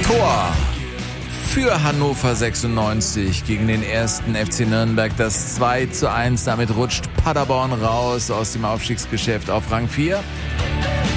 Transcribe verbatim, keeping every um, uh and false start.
Tor für Hannover sechsundneunzig gegen den ersten F C Nürnberg, das zwei zu eins. Damit rutscht Paderborn raus aus dem Aufstiegsgeschäft auf Rang vier.